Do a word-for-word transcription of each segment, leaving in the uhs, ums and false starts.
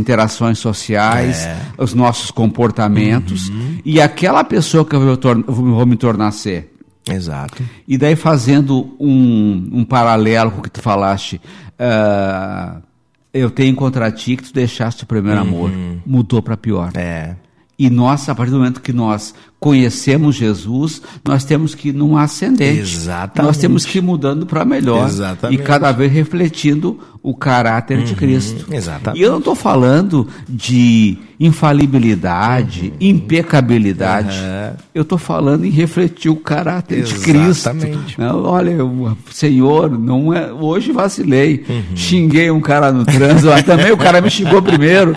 interações sociais, É. os nossos comportamentos, Uhum. e aquela pessoa que eu vou, tor- vou me tornar ser. Exato. E daí fazendo um, um paralelo com o que tu falaste, ah, eu tenho contra ti que tu deixaste o primeiro amor, mudou para pior. É. E nós, a partir do momento que nós conhecemos Jesus, nós temos que ir num ascendente. Exatamente. Nós temos que ir mudando para melhor. Exatamente. E cada vez refletindo o caráter de Cristo. exatamente. E eu não estou falando de infalibilidade, Uhum. impecabilidade. Uhum. Eu estou falando em refletir o caráter de Exatamente. Cristo. Não, olha, eu, Senhor, não é, hoje vacilei. Uhum. Xinguei um cara no trânsito, mas também o cara me xingou primeiro.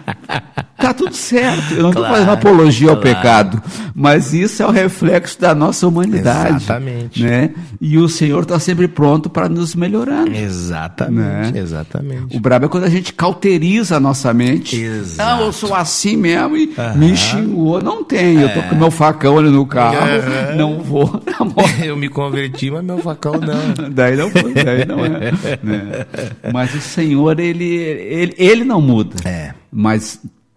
Tá tudo certo. Eu não estou Claro, fazendo apologia ao claro. pecado, mas isso é o reflexo da nossa humanidade. Exatamente. Né? E o Senhor está sempre pronto para nos melhorando. Exatamente, Né? exatamente. O brabo é quando a gente cauteriza a nossa mente. Exato. Ah, eu sou assim mesmo e Aham. me xingou. Não tem, eu tô com meu facão ali no carro, Aham. não vou. Amor. Eu me converti, mas meu facão não. Daí não foi, daí não é. Né? Mas o Senhor, ele, ele, ele não muda. É. Mas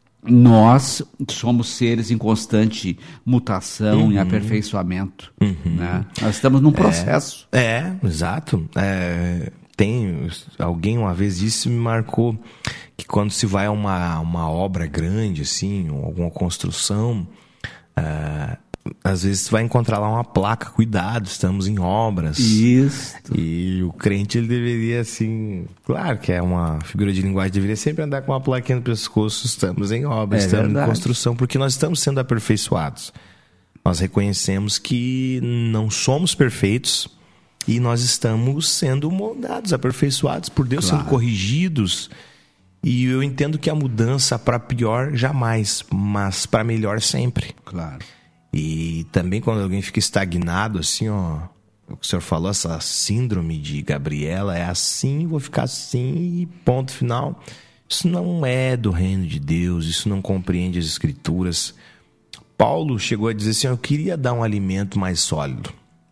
nós somos seres em constante mutação, em aperfeiçoamento. Né? Nós estamos num processo. É, exato. É, tem alguém uma vez disse, me marcou que quando se vai a uma, uma obra grande, assim, ou alguma construção, ah, às vezes você vai encontrar lá uma placa, cuidado, estamos em obras. Isso. E o crente, ele deveria, assim, claro que é uma figura de linguagem, deveria sempre andar com uma plaquinha no pescoço, estamos em obras, É estamos verdade. em construção, porque nós estamos sendo aperfeiçoados. Nós reconhecemos que não somos perfeitos e nós estamos sendo moldados, aperfeiçoados por Deus, Claro. sendo corrigidos. E eu entendo que a mudança para pior jamais, mas para melhor sempre. Claro. E também quando alguém fica estagnado, assim, ó, o que o senhor falou, essa síndrome de Gabriela, é assim, vou ficar assim e ponto final. Isso não é do reino de Deus, isso não compreende as escrituras. Paulo chegou a dizer assim, eu queria dar um alimento mais sólido,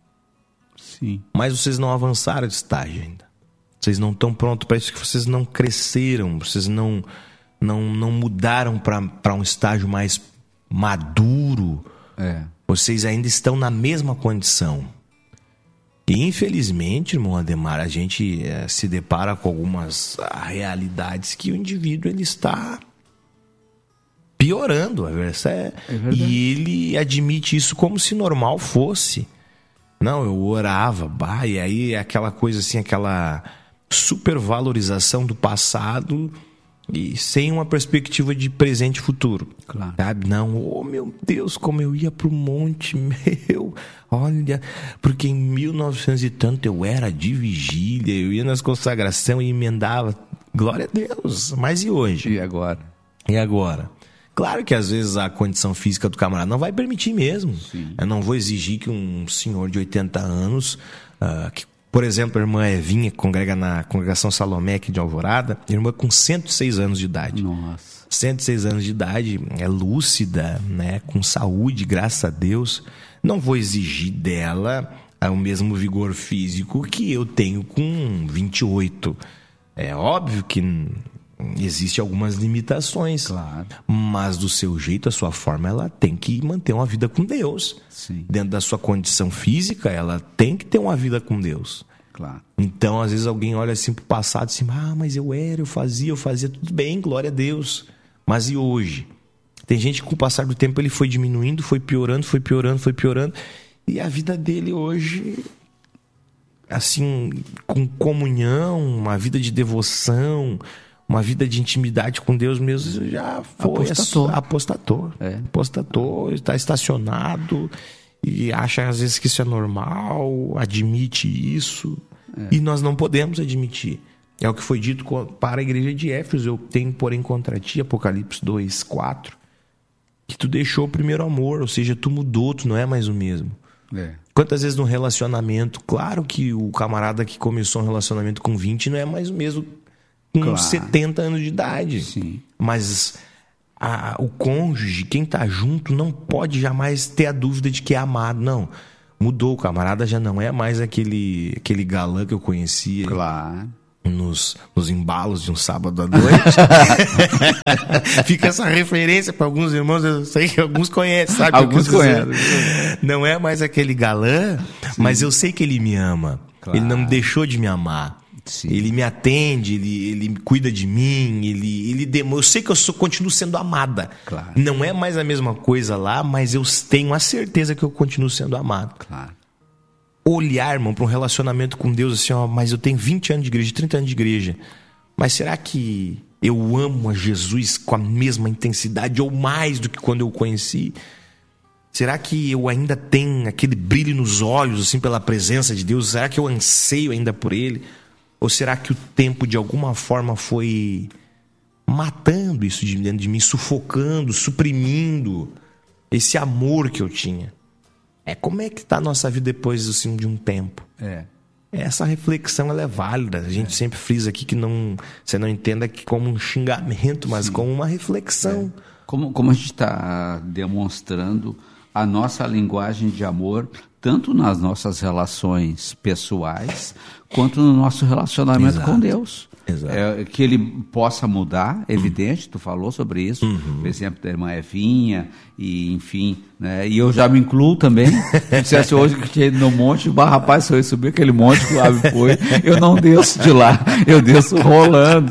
Sim. mas vocês não avançaram de estágio ainda. Vocês não estão prontos para isso, que vocês não cresceram, vocês não, não, não mudaram para um estágio mais maduro. É. Vocês ainda estão na mesma condição. E infelizmente, irmão Ademar, a gente eh, se depara com algumas ah, realidades que o indivíduo ele está piorando. Essa é, É verdade. e ele admite isso como se normal fosse. Não, eu orava, bah, e aí aquela coisa assim, aquela supervalorização do passado e sem uma perspectiva de presente e futuro. Claro. Sabe? Não, oh meu Deus, como eu ia pro monte, meu, olha, porque em mil e novecentos e tanto eu era de vigília, eu ia nas consagrações e emendava, glória a Deus, mas e hoje? E agora? E agora? Claro que às vezes a condição física do camarada não vai permitir mesmo. Sim. Eu não vou exigir que um senhor de oitenta anos, uh, que, por exemplo, a irmã Evinha, que congrega na congregação Salomé aqui de Alvorada, irmã com cento e seis anos de idade. Nossa. cento e seis anos de idade, é lúcida, né, com saúde, graças a Deus. Não vou exigir dela o mesmo vigor físico que eu tenho com vinte e oito. É óbvio que existem algumas limitações, Claro. mas do seu jeito, a sua forma, ela tem que manter uma vida com Deus. Sim. Dentro da sua condição física, ela tem que ter uma vida com Deus. Claro. Então, às vezes alguém olha assim pro passado assim, ah, mas eu era, eu fazia, eu fazia, tudo bem, glória a Deus. Mas e hoje? Tem gente que com o passar do tempo ele foi diminuindo, foi piorando, foi piorando, foi piorando. E a vida dele hoje, assim, com comunhão, uma vida de devoção, uma vida de intimidade com Deus mesmo, já foi Apostatou. apostatou. É. Apostatou, está estacionado e acha às vezes que isso é normal, admite isso. E nós não podemos admitir. É o que foi dito para a igreja de Éfeso. Eu tenho, porém, contra ti, Apocalipse dois, quatro, que tu deixou o primeiro amor, ou seja, tu mudou, tu não é mais o mesmo. É. Quantas vezes no relacionamento, claro que o camarada que começou um relacionamento com vinte não é mais o mesmo com Claro. setenta anos de idade. Sim. Mas a- o cônjuge, quem tá junto, não pode jamais ter a dúvida de que é amado. Não, mudou, o camarada já não é mais aquele, aquele galã que eu conhecia. Claro. nos, nos embalos de um sábado à noite. Fica essa referência para alguns irmãos, eu sei que alguns conhecem, sabe? Alguns conhecem. Não é mais aquele galã, sim, mas eu sei que ele me ama. Claro. Ele não deixou de me amar. Sim. Ele me atende, ele, ele cuida de mim, ele, ele demora. Eu sei que eu sou, continuo sendo amada. Claro. Não é mais a mesma coisa lá, mas eu tenho a certeza que eu continuo sendo amado. Claro. Olhar, irmão, para um relacionamento com Deus assim, ó, mas eu tenho vinte anos de igreja, trinta anos de igreja, mas será que eu amo a Jesus com a mesma intensidade ou mais do que quando eu o conheci? Será que eu ainda tenho aquele brilho nos olhos assim pela presença de Deus? Será que eu anseio ainda por Ele? Ou será que o tempo de alguma forma foi matando isso de dentro de mim, sufocando, suprimindo esse amor que eu tinha? É, como é que está a nossa vida depois assim, de um tempo? É. Essa reflexão ela é válida. A gente é. sempre frisa aqui que não, você não entenda que como um xingamento, mas sim, como uma reflexão. É. Como, como a gente está demonstrando a nossa linguagem de amor, tanto nas nossas relações pessoais, quanto no nosso relacionamento Exato. com Deus. Exato. É, que ele possa mudar, evidente, uhum. tu falou sobre isso, uhum. por exemplo, da irmã Evinha, e enfim, né? E eu já me incluo também. Se dissesse hoje que tinha ido no monte, bah, rapaz, se eu subir aquele monte que o Ave foi, eu não desço de lá, eu desço rolando.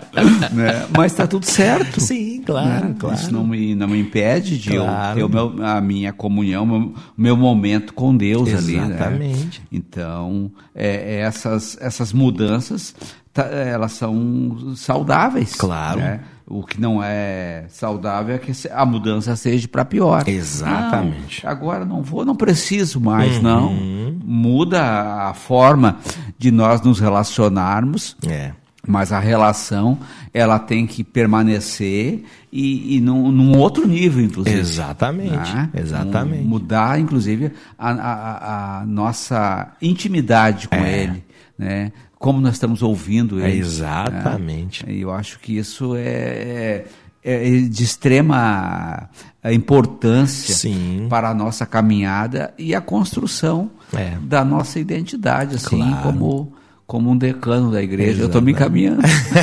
Né? Mas está tudo certo. Sim, claro, né? claro. Isso não me, não me impede de claro. eu ter o meu, a minha comunhão, o meu, meu momento com Deus. Exatamente. ali. Exatamente. Né? Então, é, é essas, essas mudanças, tá, elas são saudáveis. Claro. Né? O que não é saudável é que a mudança seja para pior. Exatamente. Não, agora não vou, não preciso mais, uhum. não. Muda a forma de nós nos relacionarmos. É. Mas a relação, ela tem que permanecer e, e num, num outro nível, inclusive. Exatamente, né? exatamente. Um, mudar, inclusive, a, a, a nossa intimidade com é. ele, né? Como nós estamos ouvindo ele. É exatamente. Né? E eu acho que isso é, é, é de extrema importância Sim. para a nossa caminhada e a construção é. da nossa identidade, assim, claro. como... como um decano da igreja. Exatamente. Eu estou me encaminhando.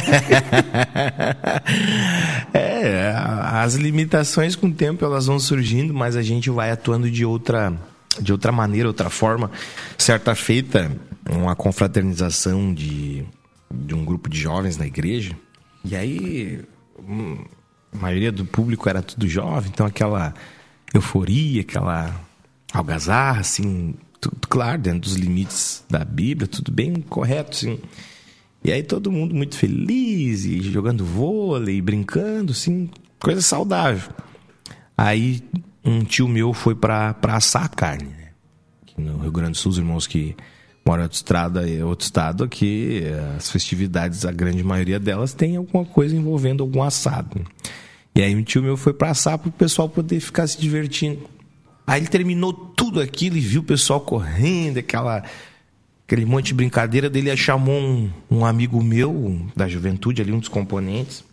É, as limitações com o tempo elas vão surgindo, mas a gente vai atuando de outra, de outra maneira, outra forma. Certa feita, uma confraternização de, de um grupo de jovens na igreja, e aí a maioria do público era tudo jovem, então aquela euforia, aquela algazarra, assim... Tudo, claro, dentro dos limites da Bíblia, tudo bem correto, sim. E aí todo mundo muito feliz, e jogando vôlei, brincando, assim, coisa saudável. Aí um tio meu foi para assar a carne, né? Aqui no Rio Grande do Sul, os irmãos que moram em outro estado, outro estado aqui, as festividades, a grande maioria delas tem alguma coisa envolvendo algum assado. E aí um tio meu foi para assar para o pessoal poder ficar se divertindo. Aí ele terminou tudo aquilo e viu o pessoal correndo, aquela, aquele monte de brincadeira dele. Ele chamou um, um amigo meu da juventude, ali um dos componentes,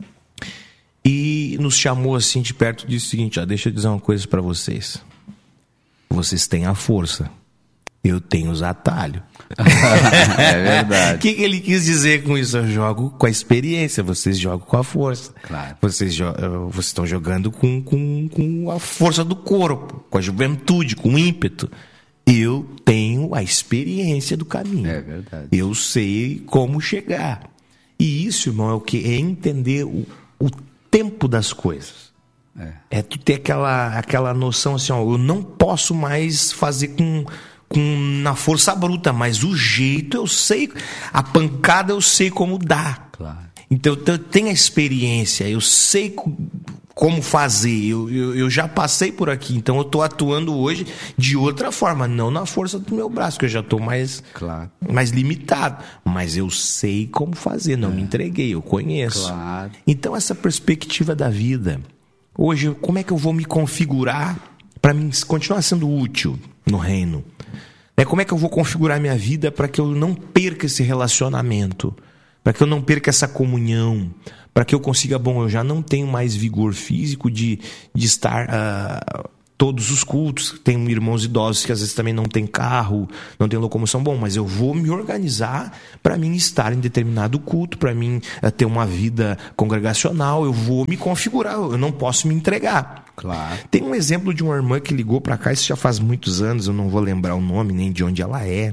e nos chamou assim de perto e disse o seguinte: ó, deixa eu dizer uma coisa para vocês. Vocês têm a força, eu tenho os atalhos. É verdade. O que, que ele quis dizer com isso? Eu jogo com a experiência, vocês jogam com a força. Claro. Vocês, jo- vocês estão jogando com, com, com a força do corpo, com a juventude, com o ímpeto. Eu tenho a experiência do caminho. É verdade. Eu sei como chegar. E isso, irmão, é o que? É entender o, o tempo das coisas. É. É tu ter aquela, aquela noção assim, ó, eu não posso mais fazer com... Com, na força bruta, mas o jeito eu sei, a pancada eu sei como dar. Claro. Então eu tenho a experiência, eu sei como fazer, eu, eu, eu já passei por aqui, então eu estou atuando hoje de outra forma, não na força do meu braço, que eu já estou mais, claro. mais limitado, mas eu sei como fazer, não é. me entreguei, eu conheço. Claro. Então essa perspectiva da vida, hoje como é que eu vou me configurar para mim continuar sendo útil no reino? É, como é que eu vou configurar minha vida para que eu não perca esse relacionamento, para que eu não perca essa comunhão, para que eu consiga, bom, eu já não tenho mais vigor físico de, de estar uh, todos os cultos. Tem irmãos idosos que às vezes também não tem carro, não tem locomoção. Bom, mas eu vou me organizar para mim estar em determinado culto, para mim ter uma vida congregacional. Eu vou me configurar, eu não posso me entregar. Claro. Tem um exemplo de uma irmã que ligou para cá, isso já faz muitos anos, eu não vou lembrar o nome nem de onde ela é,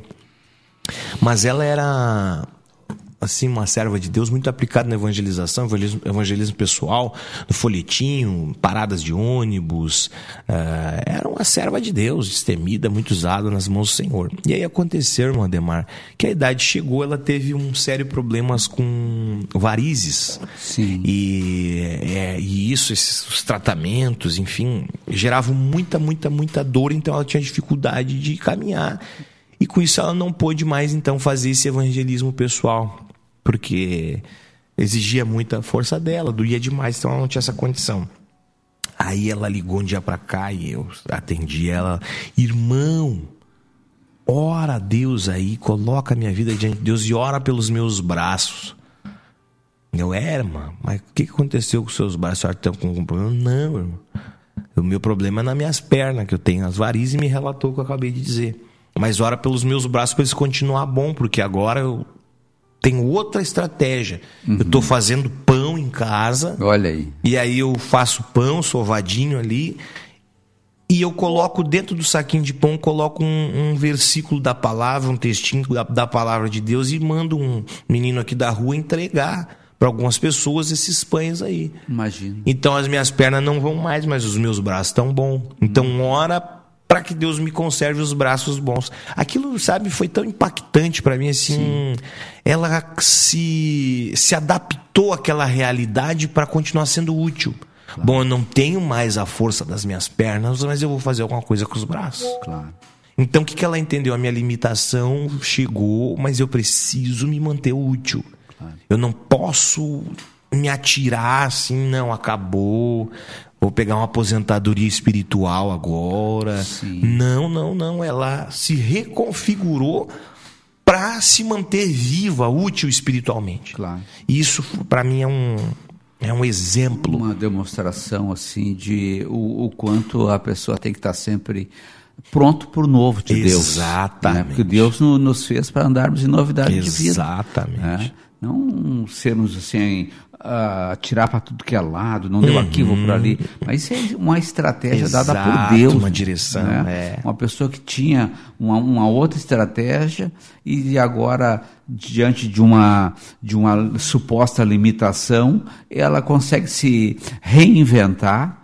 mas ela era... assim, uma serva de Deus muito aplicada na evangelização, evangelismo, evangelismo pessoal, no folhetinho, paradas de ônibus. Uh, era uma serva de Deus, destemida, muito usada nas mãos do Senhor. E aí aconteceu, irmão Ademar, que a idade chegou, ela teve um sério problemas com varizes. Sim. E, é, e isso, esses os tratamentos, enfim, geravam muita, muita, muita dor, então ela tinha dificuldade de caminhar. E com isso ela não pôde mais, então, fazer esse evangelismo pessoal, porque exigia muita força dela, doía demais, então ela não tinha essa condição. Aí ela ligou um dia pra cá e eu atendi ela. Irmão, ora a Deus aí, coloca a minha vida diante de Deus e ora pelos meus braços. Eu, é, irmã, mas o que aconteceu com os seus braços? A senhora está com algum problema? Não, irmão. O meu problema é nas minhas pernas, que eu tenho as varizes, e me relatou o que eu acabei de dizer. Mas ora pelos meus braços para eles continuar bom, porque agora eu tenho outra estratégia. Uhum. Eu estou fazendo pão em casa. Olha aí. E aí eu faço pão sovadinho ali. E eu coloco dentro do saquinho de pão, coloco um, um versículo da palavra, um textinho da, da palavra de Deus e mando um menino aqui da rua entregar para algumas pessoas esses pães aí. Imagina. Então as minhas pernas não vão mais, mas os meus braços estão bons. Então uhum. ora para que Deus me conserve os braços bons. Aquilo, sabe, foi tão impactante para mim, assim. Sim. Ela se, se adaptou àquela realidade para continuar sendo útil. Claro. Bom, eu não tenho mais a força das minhas pernas, mas eu vou fazer alguma coisa com os braços. Claro. Então, o que, que ela entendeu? A minha limitação chegou, mas eu preciso me manter útil. Claro. Eu não posso me atirar assim, não, acabou... Vou pegar uma aposentadoria espiritual agora. Sim. Não, não, não. Ela se reconfigurou para se manter viva, útil espiritualmente. Claro. Isso, para mim, é um, é um exemplo. Uma demonstração, assim, de o, o quanto a pessoa tem que estar sempre pronto para o novo de Deus. Exatamente. Né? Porque Deus no, nos fez para andarmos em novidade Exatamente. de vida. Exatamente. Né? Não sermos assim, atirar uh, para tudo que é lado, não deu uhum. aqui, vou por ali. Mas isso é uma estratégia Exato, dada por Deus. Uma direção. Né? É. Uma pessoa que tinha uma, uma outra estratégia e agora, diante de uma, de uma suposta limitação, ela consegue se reinventar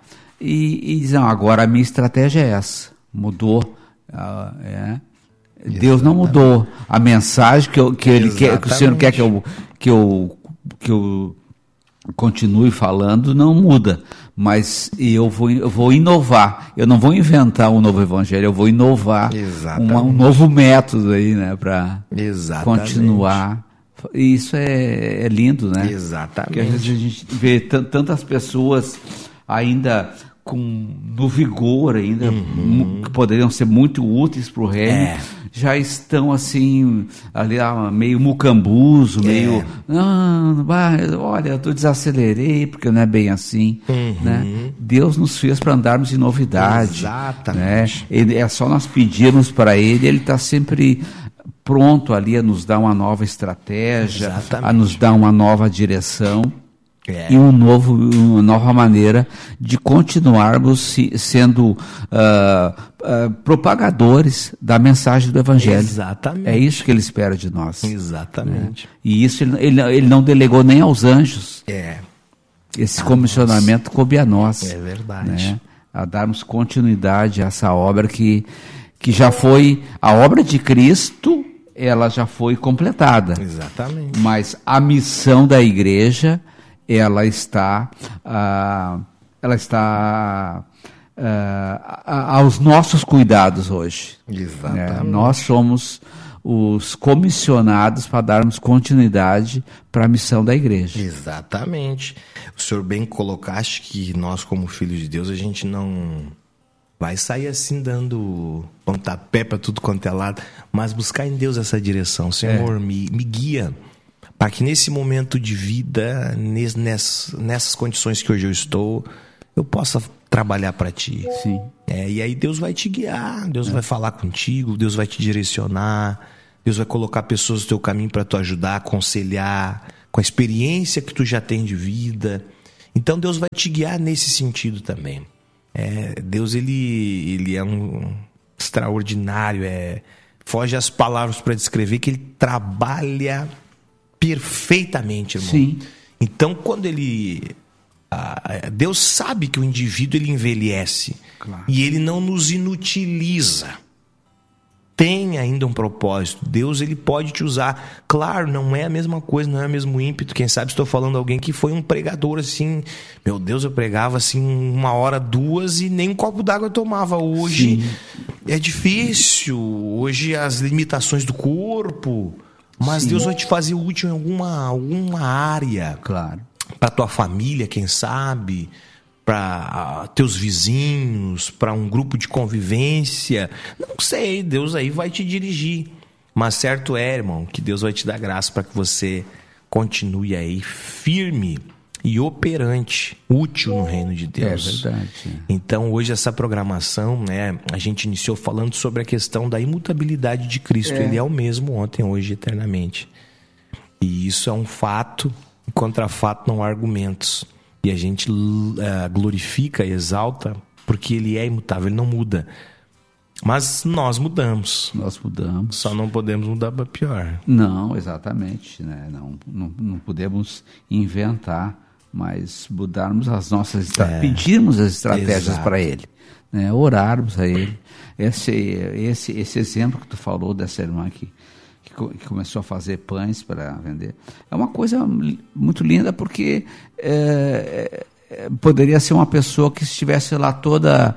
e, e dizer, não, agora a minha estratégia é essa. Mudou. Uh, é. Deus não mudou a mensagem que, eu, que ele quer, que o Senhor quer que eu, que eu, que eu continue falando, não muda, mas eu vou, eu vou inovar. Eu não vou inventar um novo evangelho, eu vou inovar uma, um novo método aí, né, para continuar. E isso é, é lindo, né? Exatamente. Porque às vezes a gente vê t- tantas pessoas ainda com no vigor ainda, uhum. que poderiam ser muito úteis para o reino, é. já estão assim, ali meio mucambuzo, é. meio, não, olha, eu desacelerei, porque não é bem assim. Uhum. Né? Deus nos fez para andarmos em novidade. Exatamente. Né? Ele, é só nós pedirmos para Ele, Ele está sempre pronto ali a nos dar uma nova estratégia, Exatamente. a nos dar uma nova direção. É. E um novo, uma nova maneira de continuarmos se, sendo uh, uh, propagadores da mensagem do Evangelho. Exatamente. É isso que ele espera de nós. Exatamente. Né? E isso ele, ele, ele não delegou nem aos anjos. É. Esse a comissionamento nós. coube a nós. É verdade. Né? A darmos continuidade a essa obra que, que já foi a obra de Cristo, ela já foi completada. Exatamente. Mas a missão da igreja, ela está, uh, ela está uh, aos nossos cuidados hoje. Exatamente. Né? Nós somos os comissionados para darmos continuidade para a missão da igreja. Exatamente. O senhor bem colocaste que nós, como filhos de Deus, a gente não vai sair assim dando pontapé para tudo quanto é lado, mas buscar em Deus essa direção. Senhor, é. me, me guia, para que nesse momento de vida, nessas, nessas condições que hoje eu estou, eu possa trabalhar para ti. Sim. É, e aí Deus vai te guiar, Deus é. vai falar contigo, Deus vai te direcionar, Deus vai colocar pessoas no teu caminho para tu ajudar, aconselhar, com a experiência que tu já tem de vida. Então Deus vai te guiar nesse sentido também. É, Deus, ele, ele é um extraordinário, é, foge as palavras para descrever que ele trabalha perfeitamente, irmão. Sim. Então, quando ele... Deus sabe que o indivíduo ele envelhece, claro. E ele não nos inutiliza. Tem ainda um propósito. Deus, ele pode te usar. Claro, não é a mesma coisa, não é o mesmo ímpeto. Quem sabe estou falando de alguém que foi um pregador assim. Meu Deus, eu pregava assim uma hora, duas e nem um copo d'água eu tomava. Hoje Sim. é difícil. Hoje as limitações do corpo. Mas Sim. Deus vai te fazer útil em alguma, alguma área. Claro. Para tua família, quem sabe, para teus vizinhos, para um grupo de convivência. Não sei, Deus aí vai te dirigir. Mas certo é, irmão, que Deus vai te dar graça para que você continue aí firme e operante, útil no reino de Deus. É verdade. Então, hoje essa programação, né, a gente iniciou falando sobre a questão da imutabilidade de Cristo. É. Ele é o mesmo ontem, hoje, eternamente. E isso é um fato. Contra fato não há argumentos. E a gente uh, glorifica e exalta porque ele é imutável, ele não muda. Mas nós mudamos. Nós mudamos. Só não podemos mudar para pior. Não, exatamente. Né? Não, não, não podemos inventar, mas mudarmos as nossas... Estra... É, pedirmos as estratégias para ele. Né? Orarmos a ele. Esse, esse, esse exemplo que tu falou dessa irmã aqui, que começou a fazer pães para vender. É uma coisa muito linda porque é, é, poderia ser uma pessoa que estivesse lá toda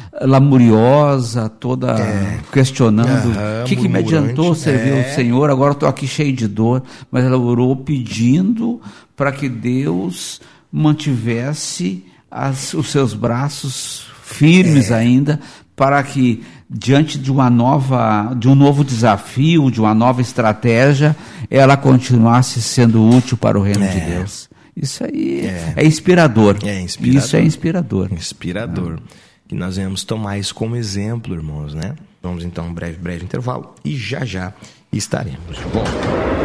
lamuriosa, toda é. questionando o que, que me adiantou servir é. o Senhor, agora estou aqui cheio de dor, mas ela orou pedindo para que Deus mantivesse as, os seus braços firmes é. ainda, para que diante de uma nova, de um novo desafio, de uma nova estratégia, ela continuasse sendo útil para o reino é. de Deus. Isso aí é, é, inspirador. é inspirador. Isso é inspirador. Inspirador. É. Que nós vamos tomar isso como exemplo, irmãos, né? Vamos então um breve, breve intervalo e já já estaremos de volta.